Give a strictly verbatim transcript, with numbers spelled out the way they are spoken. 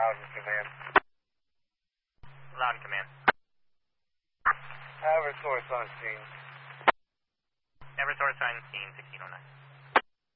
Loudon Command. Loudon Command. Eversource on scene. Eversource on scene, sixteen oh nine.